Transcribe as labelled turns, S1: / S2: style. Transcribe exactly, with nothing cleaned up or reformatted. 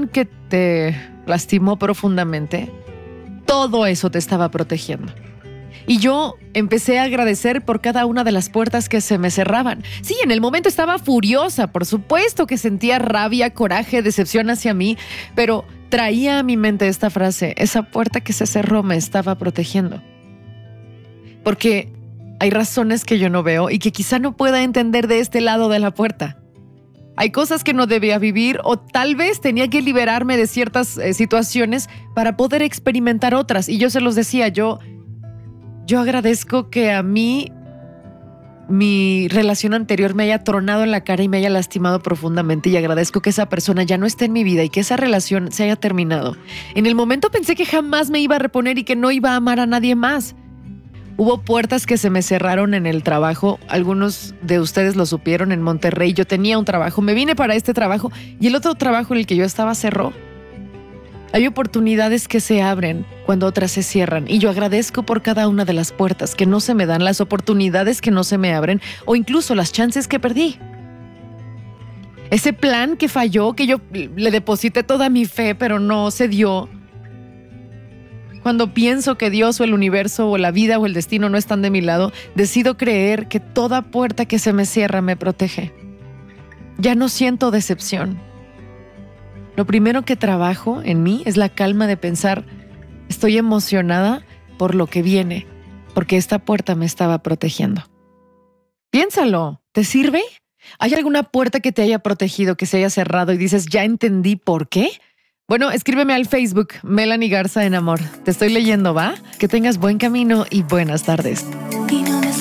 S1: relación que te lastimó profundamente, todo eso te estaba protegiendo. Y yo empecé a agradecer por cada una de las puertas que se me cerraban. Sí, en el momento estaba furiosa, por supuesto que sentía rabia, coraje, decepción hacia mí, pero traía a mi mente esta frase: esa puerta que se cerró me estaba protegiendo. Porque hay razones que yo no veo y que quizá no pueda entender de este lado de la puerta. Hay cosas que no debía vivir, o tal vez tenía que liberarme de ciertas eh, situaciones para poder experimentar otras. Y yo se los decía, yo... Yo agradezco que a mí mi relación anterior me haya tronado en la cara y me haya lastimado profundamente, y agradezco que esa persona ya no esté en mi vida y que esa relación se haya terminado. En el momento pensé que jamás me iba a reponer y que no iba a amar a nadie más. Hubo puertas que se me cerraron en el trabajo. Algunos de ustedes lo supieron. En Monterrey yo tenía un trabajo, me vine para este trabajo y el otro trabajo en el que yo estaba cerró. Hay oportunidades que se abren cuando otras se cierran, y yo agradezco por cada una de las puertas que no se me dan, las oportunidades que no se me abren, o incluso las chances que perdí. Ese plan que falló, que yo le deposité toda mi fe, pero no se dio. Cuando pienso que Dios o el universo o la vida o el destino no están de mi lado, decido creer que toda puerta que se me cierra me protege. Ya no siento decepción. Lo primero que trabajo en mí es la calma de pensar: estoy emocionada por lo que viene, porque esta puerta me estaba protegiendo. Piénsalo, ¿te sirve? ¿Hay alguna puerta que te haya protegido, que se haya cerrado y dices, ya entendí por qué? Bueno, escríbeme al Facebook, Melanie Garza en Amor. Te estoy leyendo, ¿va? Que tengas buen camino y buenas tardes.